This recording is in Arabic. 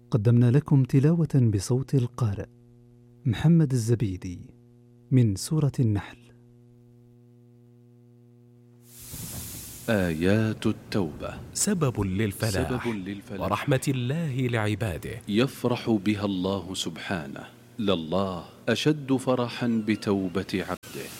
قدمنا لكم تلاوة بصوت القارئ محمد الزبيدي من سورة النحل. آيات التوبة. سبب للفلاح ورحمة الله لعباده، يفرح بها الله سبحانه، لله أشد فرحا بتوبة عبده.